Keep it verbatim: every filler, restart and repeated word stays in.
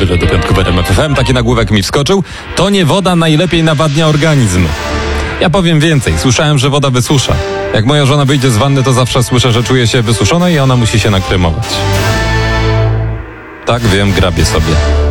tyle do piątku w R M F F M. Taki nagłówek mi wskoczył. To nie woda najlepiej nawadnia organizm. Ja powiem więcej. Słyszałem, że woda wysusza. Jak moja żona wyjdzie z wanny, to zawsze słyszę, że czuje się wysuszona i ona musi się nakremować. Tak, wiem, grabię sobie.